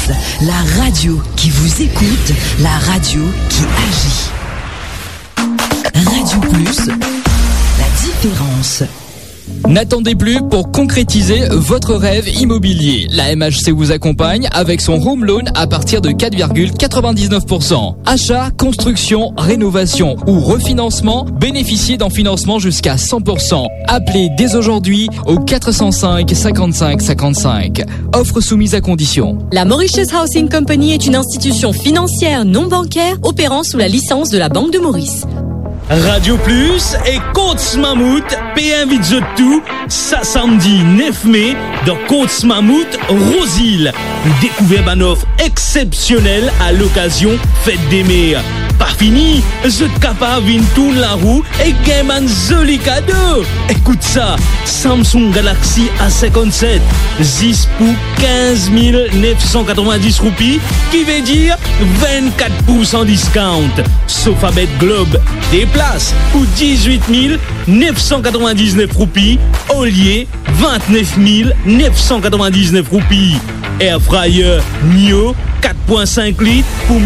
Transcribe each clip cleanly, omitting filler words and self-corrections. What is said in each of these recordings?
la radio qui vous écoute, la radio qui agit. Radio Plus, la différence. N'attendez plus pour concrétiser votre rêve immobilier. La MHC vous accompagne avec son home loan à partir de 4,99%. Achat, construction, rénovation ou refinancement, bénéficiez d'un financement jusqu'à 100%. Appelez dès aujourd'hui au 405 55 55. Offre soumise à condition. La Mauritius Housing Company est une institution financière non bancaire opérant sous la licence de la Banque de Maurice. Radio Plus et Côte Mammouth invite tout ça samedi 9 mai dans Côte Mammouth Rosile. Découvert une offre exceptionnelle à l'occasion Fête des Mères. Pas fini, je suis capable de tourner la roue et gagner un joli cadeau. Écoute ça, Samsung Galaxy A57, 10 pour 15 990 roupies, qui veut dire 24% discount. Sofabet Globe, des places pour 18 999 roupies, au lieu 29 999 roupies. Air Fryer Mio 4.5 litres pour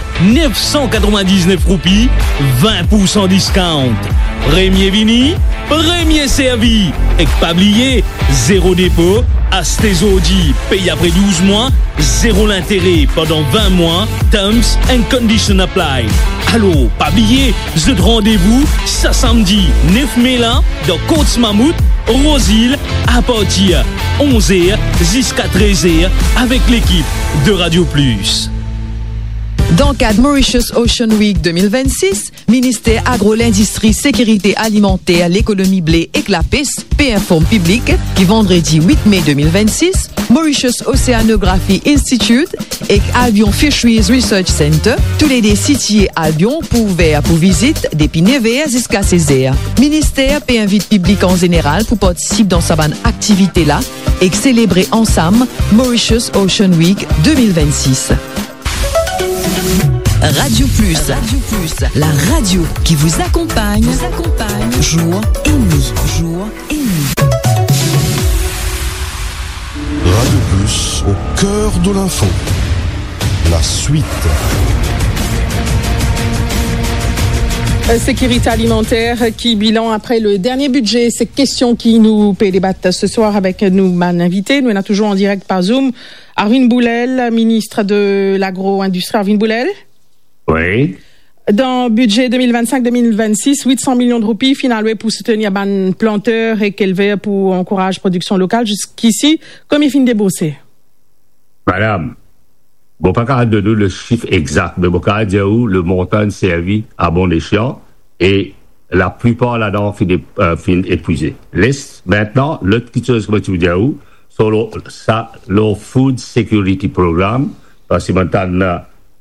1999 roupies, 20% discount. Premier vini, premier servi. Et pas oublier, zéro dépôt, Astésodi, paye après 12 mois, zéro l'intérêt pendant 20 mois, terms and conditions apply. Allô, pas oublier, ce rendez-vous, ça samedi 9 mai là, dans Côte Mammouth, Rosile, à partir 11h jusqu'à 13h, avec l'équipe de Radio Plus. Dans le cadre Mauritius Ocean Week 2026, ministère agro, l'industrie, sécurité alimentaire, l'économie blé et clapis, informe public qui vendredi 8 mai 2026, Mauritius Oceanography Institute et Albion Fisheries Research Center, tous les deux situés à Albion pour visite depuis 9h jusqu'à 16h. Ministère invite public en général pour participer dans sa bonne activité là et célébrer ensemble Mauritius Ocean Week 2026. Radio Plus, la radio qui vous accompagne, jour et nuit. Radio Plus, au cœur de l'info. La suite. Sécurité alimentaire qui bilan après le dernier budget. C'est question qui nous peut débattre ce soir avec nous, mon invité. Nous sommes toujours en direct par Zoom. Arvin Boulel, ministre de l'agro-industrie. Arvin Boulel. Oui. Dans le budget 2025-2026, 800 millions de roupies finalement pour soutenir les planteurs et éleveurs pour encourager la production locale. Jusqu'ici, comme il finit de bosser? Madame, je ne peux pas donner le chiffre exact, mais je peux dire où le montant servi à bon escient et la plupart là-dedans fin épuisé. Laisse maintenant, l'autre petite chose que tu dis où, sur le Food Security Program, parce que maintenant,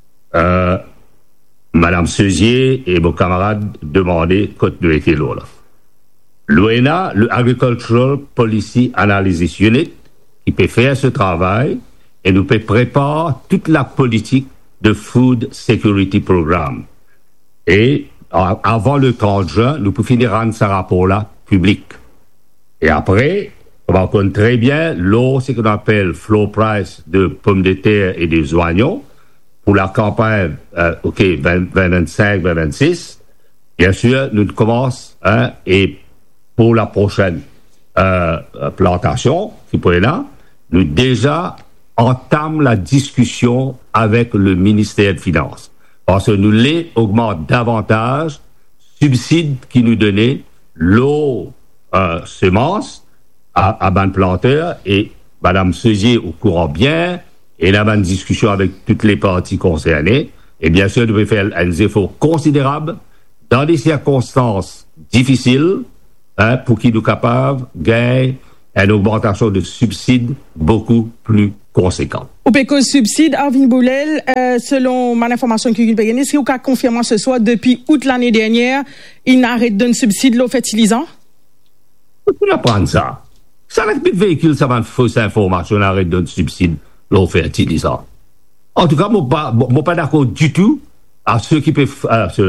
Madame Seusier et mon camarade demandaient côté de l'équilibre là. L'ONA, le Agricultural Policy Analysis Unit, qui peut faire ce travail et nous peut préparer toute la politique de Food Security Program. Et avant le 30 juin, nous pouvons finir rendre ce rapport-là public. Et après, on va connaître très bien ce qu'on appelle floor price de pommes de terre et des oignons pour la campagne 2025-2026. Bien sûr, nous commençons et pour la prochaine plantation, qui peut être là, nous déjà entamons la discussion avec le ministère des Finances. Parce que nous les augmentons davantage, subsides qui nous donnaient l'eau semence à ban planteur et Madame Seusier au courant bien et la bonne discussion avec toutes les parties concernées. Et bien sûr, nous devons faire un effort considérable dans des circonstances difficiles pour qu'ils nous capables de gagner une augmentation de subsides beaucoup plus conséquente. Au PECO subside, Arvin Boulel, selon mon information que vous avez gagnée, est-ce que vous avez confirmé ce soir, depuis août l'année dernière, il n'arrête d'un subside l'eau fertilisant? Vous apprenez ça. Ça avec mes véhicules, ça va une fausse information, on arrête d'un subside l'eau fertilisant. En tout cas, moi pas d'accord du tout à ceux qui peuvent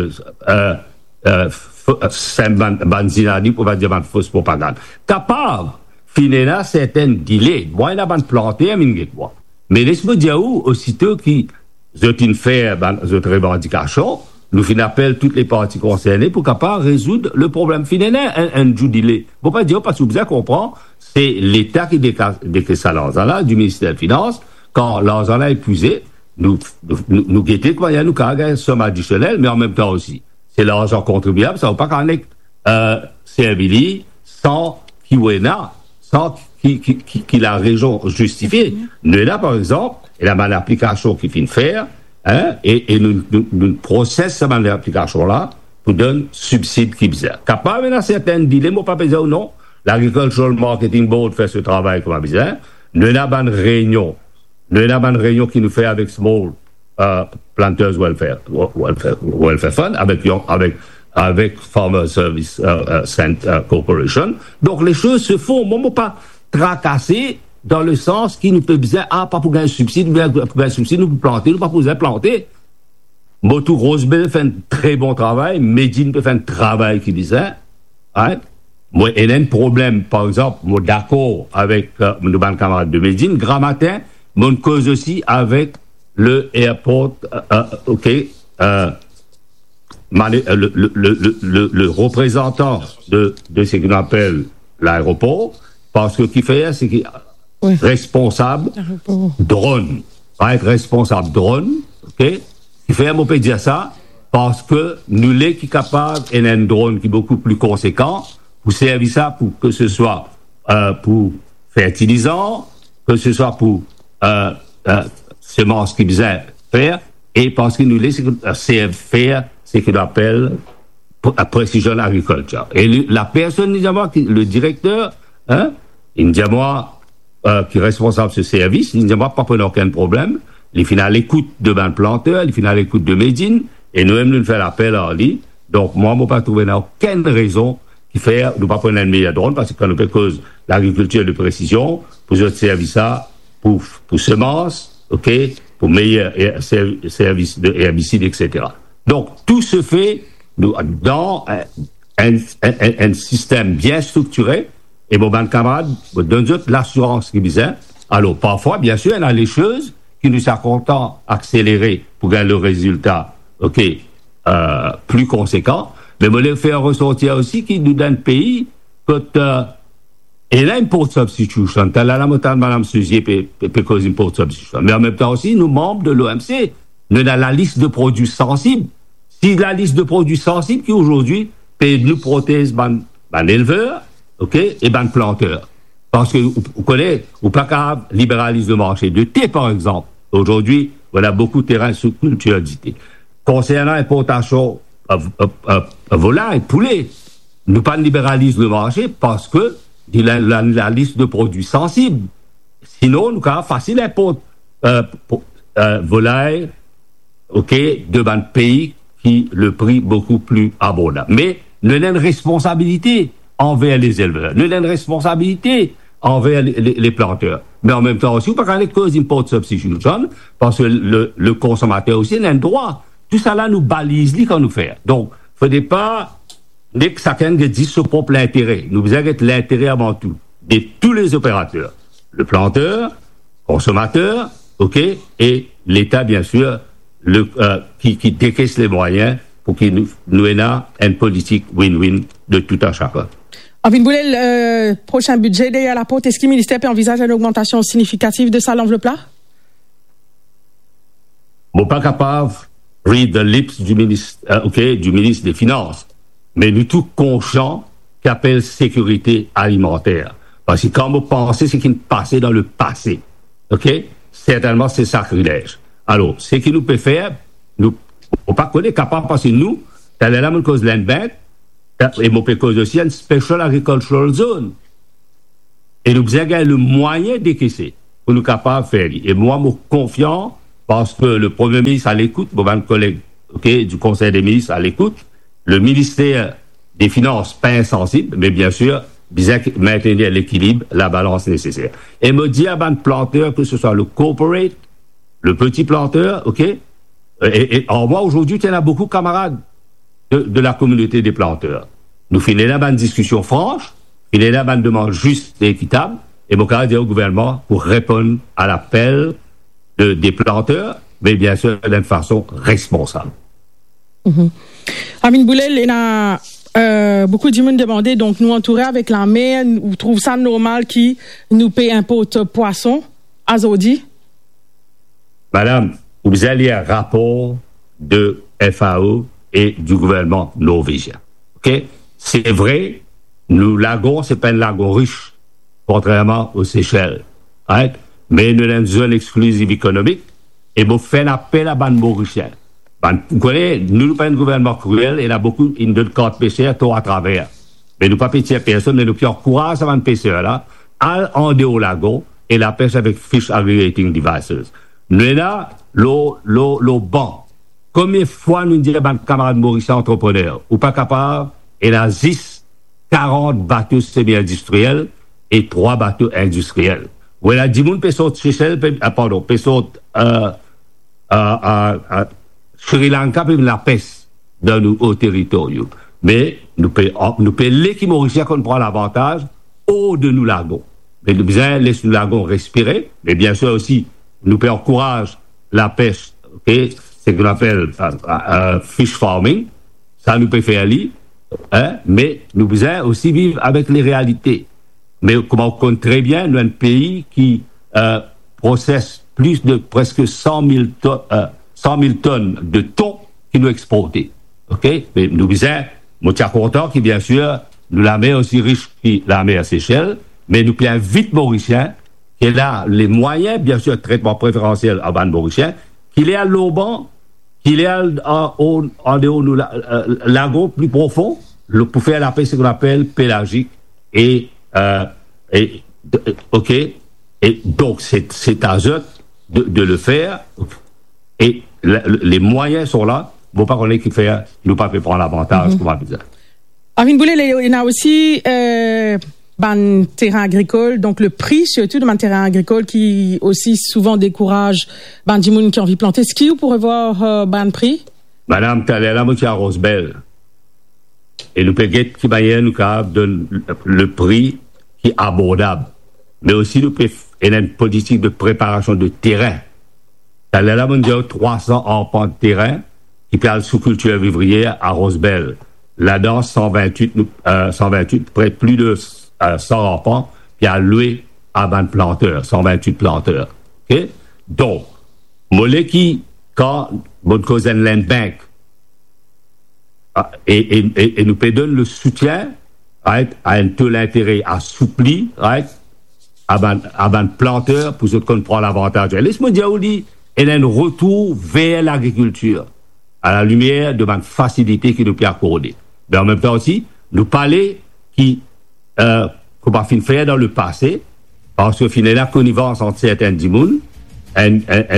banzinadi pour pas dire une fausse propagande. Capable, finalement, certaines délais. Moi, il a pas planté, mais Mais laisse-moi dire aussitôt qui, une fait, cette revendication, nous fin appel toutes les parties concernées pour capable résoudre le problème final, un jubilé. Faut pas dire, parce que vous avez compris, c'est l'État qui décaisse l'argent là, du ministère des Finances, quand l'argent là est épuisé, nous guetter quoi, il y a nous carrément une somme additionnelle, mais en même temps aussi, c'est l'argent contribuable, ça ne va pas qu'on ait, servi sans qui la région justifiée. Nous là, par exemple, il y a une application qui finit faire, et nous processe cette application-là pour donner subside qui bizarre. Capable, dans certaines dilemmes, pas besoin ou non, l'Agricultural Marketing Board fait ce travail comme bizarre. Nous avons une réunion qui nous fait avec Small Planters Welfare Fund, avec Farmer Service Corporation. Donc, les choses se font, moi, pas tracasser dans le sens qui nous peut dire, pas pour gagner un subside, nous pour planter, nous pas pour planter. Motou Rosebel fait un très bon travail, Medine peut faire un travail qui disait, moi, il y a un problème, par exemple, moi, d'accord avec nos bons camarades de Medine, grand matin, mon cause aussi avec le airport, le représentant de ce qu'on appelle l'aéroport, parce que ce qu'il fait, c'est qu'il responsable drone. Va être responsable drone, ok? Il fait, on peut dire ça, parce que nous l'est qui capable, et un drone qui est beaucoup plus conséquent, pour servir ça, pour que ce soit, pour fertilisant, que ce soit pour, semences qui besoin faire, et parce que nous l'est, c'est faire, ce qu'on appelle, precision agriculture. Et la personne, le directeur, il me dit à moi, qui est responsable de ce service, il me dit à moi, pas prendre aucun problème, il finit à l'écoute de ben planteur, il finit à l'écoute de Medine, et nous-mêmes, nous faisons l'appel à lui. Donc, moi, je ne pas trouver aucune raison qui fait, nous pas prendre un meilleur drone, parce que quand nous fait cause l'agriculture de précision, pour ce service-là, pour semences, ok, pour meilleur service de herbicide, etc. Donc, tout se fait dans un système bien structuré, et mon bon camarade donne l'assurance qui disait. Alors, parfois, bien sûr, il y a les choses qui nous sont contents accélérer pour gagner le résultat, ok, plus conséquent. Mais je voulais faire ressortir aussi qui nous donne pays que, et là, import substitution. T'as la montagne, madame Suzier, peut cause import substitution. Mais en même temps aussi, nous, membres de l'OMC, nous avons la liste de produits sensibles. Si la liste de produits sensibles qui aujourd'hui peut nous protéger, éleveurs, ok, et planteurs. Parce que, vous connaissez, ou pas capable libéraliser le marché de thé, par exemple. Aujourd'hui, on a beaucoup de terrains sous culture du thé. Concernant l'importation volaille, poulet, nous pas libéraliser le marché parce que la liste de produits sensibles. Sinon, nous avons facile importer volaille, ok, de pays qui le prix beaucoup plus abordable. Mais nous avons une responsabilité envers les éleveurs. Nous avons une responsabilité envers les planteurs. Mais en même temps aussi, on peut pas aller cause import substitution, parce que le consommateur aussi a un droit. Tout ça là nous balise quand nous fait. Donc, faudrait pas que chacun dise son propre intérêt. Nous devons être l'intérêt avant tout de tous les opérateurs. Le planteur, consommateur, ok, et l'État, bien sûr, qui décaisse les moyens pour qu'il nous ait une politique win-win de tout un chacun. Arvin Boulel, prochain budget derrière la porte, est-ce que le ministère peut envisager une augmentation significative de ça l'enveloppe là? Bon, pas capable read the lips du ministre, du ministre des Finances, mais nous tout conscients qu'appelle sécurité alimentaire. Parce que quand vous pensez ce qui nous passait dans le passé, ok, certainement c'est sacrilège. Alors, ce qu'il nous peut faire, nous, on pas connaître capable parce que nous, t'as la même cause land bank, et mon peut cause aussi une special agricultural zone. Et nous avons le moyen d'écaisser pour nous capables de faire. Et moi, je suis confiant parce que le Premier ministre à l'écoute, mon collègue, ok, du Conseil des ministres à l'écoute, le ministère des Finances pas insensible, mais bien sûr, bien maintenir l'équilibre, la balance nécessaire. Et me dire à ban planteur, que ce soit le corporate, le petit planteur, ok, et en moi aujourd'hui, il y en a beaucoup de camarades de la communauté des planteurs. Nous finissons là une discussion franche, finissons là une demande juste et équitable, et mon cas dire au gouvernement pour répondre à l'appel des planteurs, mais bien sûr d'une façon responsable. Amin Boulel, il y a beaucoup de monde demandé, donc nous entourer avec la mer, vous trouvez ça normal qui nous paye un pot de poisson à Zodi? Madame, vous avez un rapport de FAO et du gouvernement norvégien. OK? C'est vrai, nous lagon, c'est pas un lagon riche, contrairement aux Seychelles. Right? Mais nous avons une zone exclusive économique et vous faites appel à ban mauricien. Vous connaissez, nous n'avons pas un gouvernement cruel et il y a beaucoup de cartes pêcheurs tout à travers. Mais nous ne pas pêcher personne, mais nous encourageons à pêcheurs là, à en dehors lagon et la pêche avec fish aggregating devices. Nous avons le banc. Combien de fois nous disons à camarades mauriciens entrepreneurs, ou pas capable, il a 40 bateaux semi-industriels et 3 bateaux industriels. Où il a 10 000 personnes Seychelles, personnes Sri Lanka, puis la peste dans nos territoires. Mais nous payons l'équipe mauricien qu'on prend l'avantage haut de nous lagons. Mais nous besoin laisser nous lagons respirer, mais bien sûr aussi, nous encourage la pêche, okay? C'est ce qu'on appelle fish farming, ça nous peut faire aller, hein? Mais nous besoin aussi vivre avec les réalités. Mais comme on compte très bien, nous avons un pays qui processe plus de presque 100 000 tonnes de thon qui nous exportent. OK? Mais nous besoin, moi, je suis content qui, bien sûr, nous la mer aussi riche que la mer Seychelles, mais nous payons vite mauricien, qui a les moyens, bien sûr, de traitement préférentiel à ban mauricien, qu'il est à l'auban, qu'il est en dehors du lagon plus profond, pour faire la pêche, ce qu'on appelle pélagique. OK? Et donc, c'est à eux de le faire. Et les moyens sont là. Bon, pas qu'on ait qui faire, nous pas fait prendre l'avantage, comme on dit. Amin Boulel, il y a aussi, ban terrain agricole, donc le prix surtout de ban terrain agricole qui aussi souvent décourage ban dimoun qui ont envie de planter. Est-ce qu'il vous pourrait voir ban prix? Madame, t'as l'air là, moi, qui a Rosebel. Et nous payons qui nous donne le prix qui est abordable. Mais aussi, nous payons une politique de préparation de terrain. T'as l'air là, moi, 300 enfants de terrain qui parlent sous culture vivrière à Rosebel. Là-dedans, 128, près plus de 100 enfants qui a loué à ban planteurs, 128 planteurs. OK? Donc, mollet qui, quand votre cousin Land Bank et nous peut donner le soutien, right, à un taux d'intérêt assoupli, right, à ban planteurs pour ceux qui prennent l'avantage. Laisse-moi dire, il y a un retour vers l'agriculture à la lumière de ma facilité qui nous peut accorder. Mais en même temps aussi, nous parler qui, qu'on a fait dans le passé, parce que finalement, la connivence entre certains dimouns, un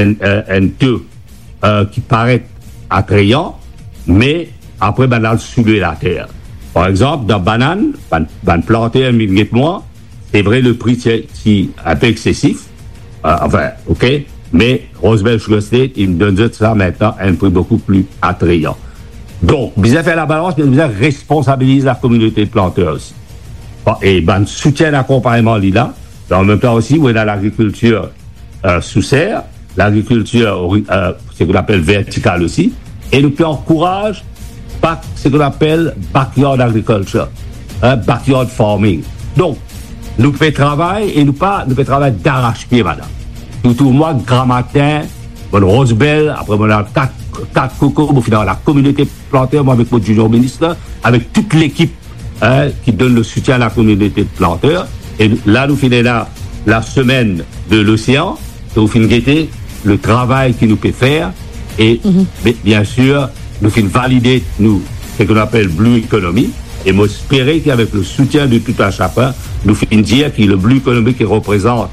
taux qui paraît attrayant, mais après, ben, là, soulever la terre. Par exemple, dans banane, planter un millier de mois, c'est vrai, le prix, c'est un peu excessif. Enfin, OK. Mais Rosebel Sugar State, il me donne ça maintenant à un prix beaucoup plus attrayant. Donc, bien faire la balance, mais bien responsabiliser la communauté de planteurs aussi. Et ben, soutien d'accompagnement là, mais en même temps aussi, où il y a l'agriculture sous serre, l'agriculture, ce qu'on appelle verticale aussi, et nous encourage ce qu'on appelle backyard agriculture, backyard farming. Donc, nous pouvons travailler et nous pouvons travailler d'arrache-pied, madame. Tout le mois, grand matin, mon Rosebel, après mon 4 cocos, au final, la communauté planteur, moi avec mon junior ministre, avec toute l'équipe qui donne le soutien à la communauté de planteurs. Et là, nous finissons la semaine de l'océan, et nous finissons guetter le travail qu'il nous peut faire. Et bien sûr, nous finissons valider ce qu'on appelle Blue Economy. Et moi, j'espère qu'avec le soutien de tout un chacun, nous finissons dire que le Blue Economy qui représente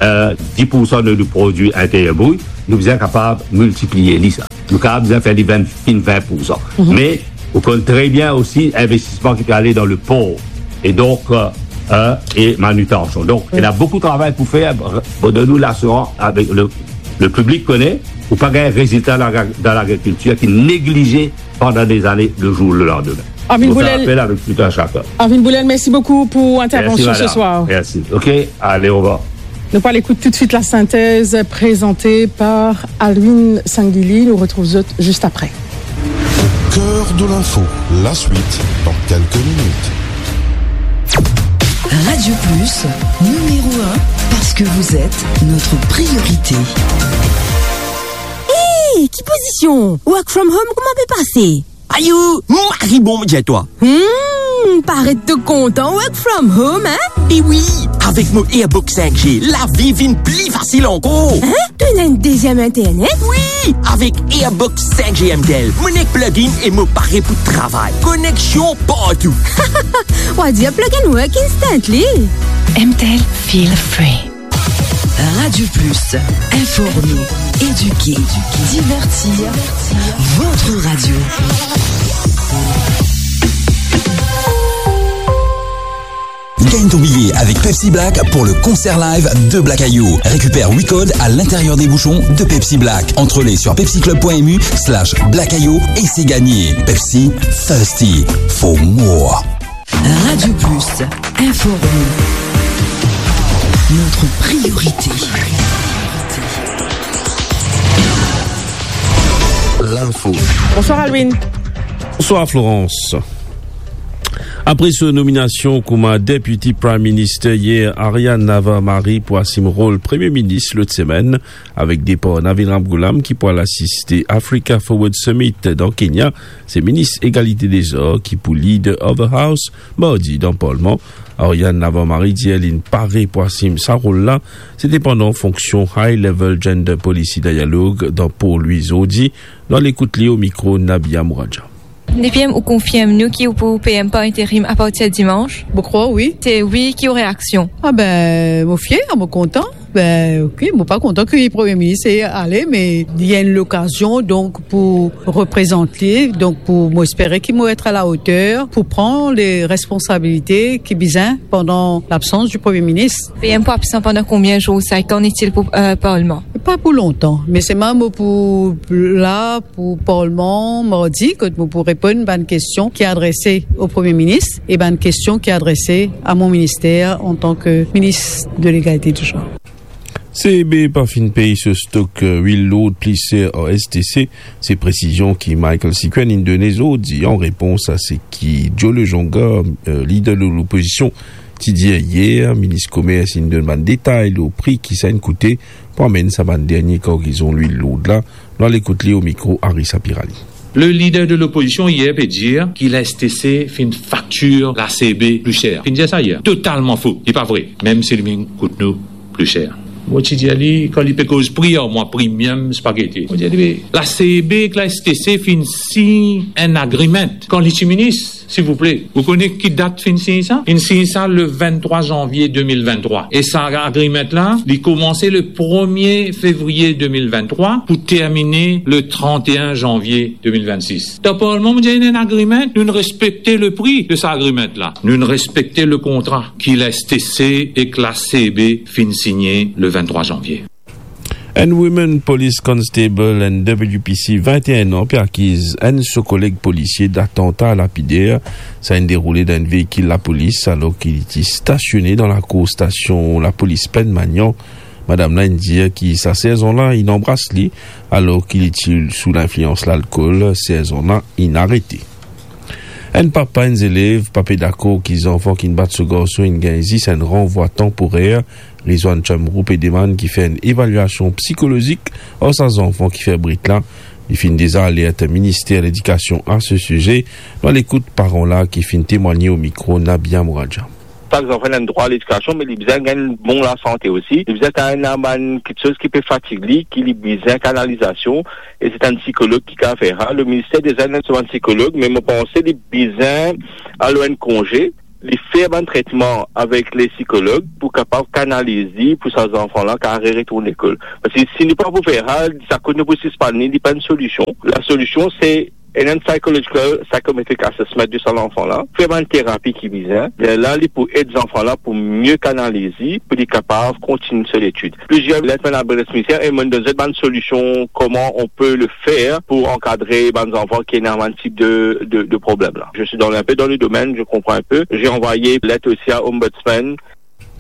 10% de nos produits intérieurs bruts, nous sommes capables de multiplier ça. Nous sommes capables de faire 20%. Mais, on connaît très bien aussi l'investissement qui peut aller dans le port. Et donc, et manutention. Donc, il y a beaucoup de travail pour faire, pour nous l'assurance avec le public connaît, ou pas gagner résultat dans l'agriculture qui est négligé pendant des années, le jour, le lendemain. Amin Boulel, avec tout un chacun. Amin Boulel, merci beaucoup pour l'intervention ce soir. Merci. OK, allez, au revoir. Nous allons écouter tout de suite la synthèse présentée par Alwin Sanguili. Nous retrouvons juste après. Au cœur de l'info, la suite dans quelques minutes. Radio Plus, numéro 1, parce que vous êtes notre priorité. Hey, qui position? Work from home, comment peut passer? Aïe, Marie, bon, dis-toi. Paraît tout content, work from home, hein? Et oui, avec mon Airbox 5G, la vie vient plus facile encore. Hein? Tu as une deuxième Internet? Oui, avec Airbox 5G MTEL, mon plugin et mon paré pour travail. Connexion partout. On va dire plug and work instantly. MTEL Feel Free. Radio Plus, informer, éduquer, divertir, votre radio. Gagne ton billet avec Pepsi Black pour le concert live de Black Ayou. Récupère 8 codes à l'intérieur des bouchons de Pepsi Black. Entre-les sur pepsiclub.mu/Black Ayou et c'est gagné. Pepsi, thirsty for more. Radio Plus, informer. Notre priorité. L'info. Bonsoir Alwin. Bonsoir Florence. Après sa nomination comme Deputy Prime Minister hier, Ariane Navarro pour assumer rôle Premier ministre l'autre semaine, avec départ Navin Ramgoolam qui pourra l'assister Africa Forward Summit dans Kenya. C'est ministre égalité des genres qui pour leader of the House, mardi dans le Parlement. Ariane Navarro dit elle est parée pour assumer sa rôle-là. C'était pendant fonction High Level Gender Policy Dialogue dans Paul Louis Audi, dans l'écoute liée au micro Nabia Mouraja. DPM ou confirme nous qui ou pour PM par intérim à partir de dimanche? Je crois, oui. C'est oui qui aurait action. Ah ben, moi fier, moi content. Ben, ok, moi pas content que le Premier ministre est allé, mais il y a une occasion, donc, pour représenter, donc, pour m'espérer qu'il va être à la hauteur, pour prendre les responsabilités qui besoin pendant l'absence du Premier ministre. PM pas absent pendant combien de jours? Ça, qu'en est-il pour Parlement? Pas pour longtemps, mais c'est même pour Parlement, mardi, que vous pourrez répondre à une question qui est adressée au Premier ministre et une question qui est adressée à mon ministère en tant que ministre de l'égalité du genre. CB par fin paye ce stock Will Load plissé en STC. Ces précisions qui Michael Sikwen Indoneso dit en réponse à ce qui Joe Le Jonga, leader de l'opposition, qui dit hier, ministre commerce, il donne un détail au prix qui ça a coûté pour amener sa bande dernier quand ils ont Will Load là. Dans l'écoute au micro, Arissa Pirali. Le leader de l'opposition hier peut dire qu'il a STC fait une facture la CB plus chère. Il dit ça hier. Totalement faux. C'est pas vrai. Même si le coûte nous plus cher. Moi, je dis, quand il peut cause prix, moi, premium spaghetti. Moi, je dis, la CB, la STC, fin signe un agreement. Quand les ministres, s'il vous plaît, vous connaissez qui date fin signe ça? Fin signe ça le 23 janvier 2023. Et ça, agreement-là, il commençait le 1er février 2023 pour terminer le 31 janvier 2026. Dans le Parlement, vous avez un agreement, nous ne respectons le prix de cet agreement-là. Nous ne respectons le contrat qui la STC et que la CB fin signé le 23 janvier. Un women police constable and WPC 21 ans puis acquise un de collègue policier d'attentat lapidaire. Ça a déroulé d'un véhicule la police alors qu'il était stationné dans la cour station la police Penmagnan. Madame Landier qui sa saison-là il embrasse lui alors qu'il était sous l'influence de l'alcool. Saison-là il arrêté. Un papa, un élève, papa d'accord qu'ils enfants qui ne battent ce garçon, une gagne c'est un renvoi temporaire. Rizwan Chamrou Pédeman qui fait une évaluation psychologique aux ses enfants qui fait brique là. Il finit déjà alerte ministère de l'éducation à ce sujet. Dans l'écoute parents là qui finit témoigner au micro Nabia Mouraja. Pas que les enfants ont droit à l'éducation, mais ils ont besoin bon la santé aussi. Ils ont quelque chose qui peut fatiguer, qui ont besoin de canalisation. Et c'est un psychologue qui va faire. Le ministère des Aînés c'est un psychologue, mais je pense qu'ils ont besoin d'aller un congé, les faire un traitement avec les psychologues pour capable canaliser pour ces enfants-là qui arrivent retourner à l'école. Parce que si nous ne pouvons pas faire ça ne peut pas une solution. La solution, c'est un psychological psychometric assessment de cet enfant-là, faire une thérapie qui vise. Là, il pour aider les enfants-là pour mieux canaliser, pour être capable de continuer sur l'étude. Plusieurs lettres à la ministère et me donnent une solution comment on peut le faire pour encadrer les enfants qui ont un type de problème-là. Je suis un peu dans le domaine, je comprends un peu. J'ai envoyé lettre aussi à Ombudsman.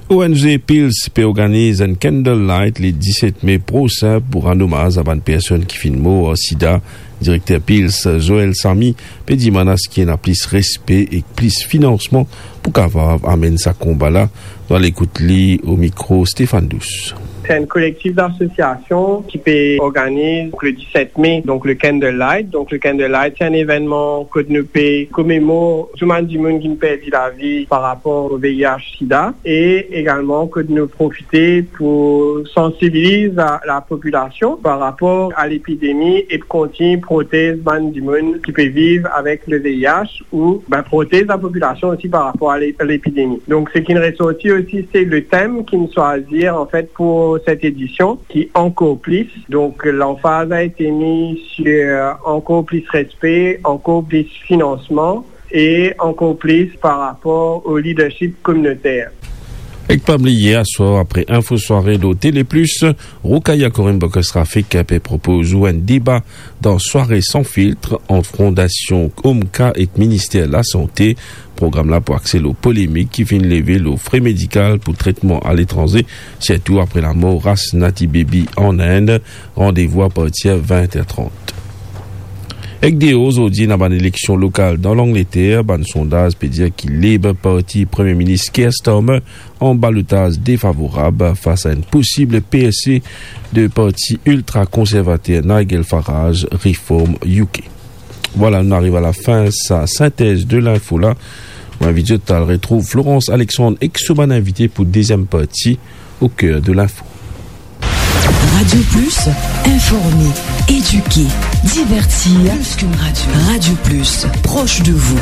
ONG Pils peut organiser un candlelight le 17 mai prochain pour un hommage à une personne qui fait mort au sida. Directeur Pils, Joël Sami, peut dire qu'il y a plus respect et plus financement pour qu'avoir amène sa combat là. Dans l'écoute au micro Stéphane Douce. C'est un collectif d'associations qui peut organiser le 17 mai, donc le Candlelight. Donc le Candlelight, c'est un événement que nous peut commémorer tout le monde qui a perdu la vie par rapport au VIH-Sida et également que nous profiter pour sensibiliser la population par rapport à l'épidémie et de continuer à protéger du monde qui peut vivre avec le VIH ou protéger la population aussi par rapport à l'épidémie. Donc ce qui nous ressortit aussi, c'est le thème qui nous choisir en fait pour cette édition qui encore plus. Donc l'emphase a été mise sur encore plus respect, encore plus financement et encore plus par rapport au leadership communautaire. Et pas oublier à soir après info soirée de Télé Plus, Roukaya Corinne Bokostrafik propose un débat dans Soirée sans filtre entre Fondation OMCA et Ministère de la Santé. Programme là pour accéder aux polémiques qui viennent lever les frais médicaux pour traitement à l'étranger, surtout après la mort Ras Nati Baby en Inde. Rendez-vous à partir de 20h30. Avec des hausses aujourd'hui dans une élection locale dans l'Angleterre, un sondage peut dire qu'il Labour Party Premier ministre Keir Starmer en ballottage défavorable face à une possible PSC de parti ultra-conservateur Nigel Farage Reform UK. Voilà, on arrive à la fin de sa synthèse de l'info là. L'invité total retrouve Florence Alexandre, ex-soban invité pour deuxième partie au cœur de l'info. Radio Plus, informer, éduquer, divertir, plus qu'une radio. Radio Plus, proche de vous.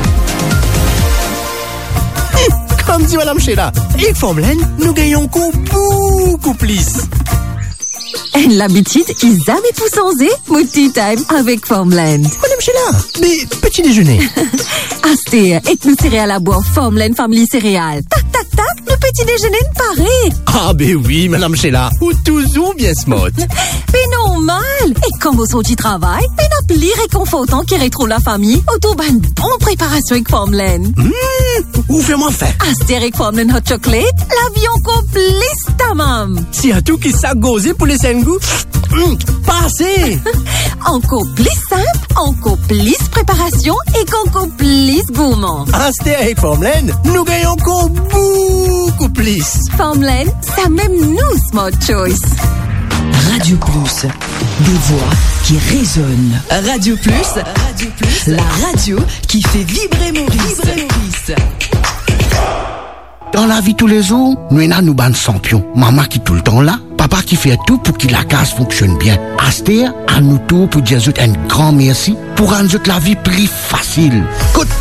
Comme dit Madame Sheila, avec Formulaine, nous gagnons beaucoup plus. L'habitude, ils avaient tout changé. Multi time avec Formland. Madame Sheila, mais petit déjeuner. Asté, et nous céréales à boire Formland Family Céréales. Tac, tac, tac, le petit déjeuner ne paraît. Ah, ben oui, Madame Sheila, ou toujours bien smart. Mais normal. Et comme au sorti travail, mais n'a plus réconfortant qui retrouve la famille autour d'une bonne préparation avec Formland. Ou fais-moi faim. Asté avec Formland Hot Chocolate, la vie encore plus tamam. Si à tout qui s'a gosé pour les Sengu, passez. Encore plus simple, encore plus préparation et encore plus gourmand. Asté avec Formland, nous gagnons encore beaucoup plus. Formland, ça même nous, Smart Choice. Radio Plus, des voix qui résonnent. Radio Plus, la radio qui fait vibrer Maurice. Dans la vie tous les jours, nous avons nos bandes champions. Maman qui est tout le temps là, papa qui fait tout pour que la case fonctionne bien. Astéa, à nous tout pour dire un grand merci pour rendre la vie plus facile. Côte